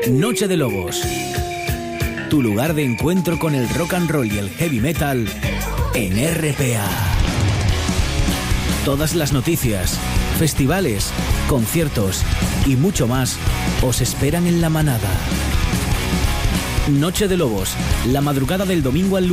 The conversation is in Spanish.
Noche de Lobos. Tu lugar de encuentro con el rock and roll y el heavy metal en RPA. Todas las noticias, festivales, conciertos y mucho más os esperan en La Manada. Noche de Lobos, la madrugada del domingo al lunes.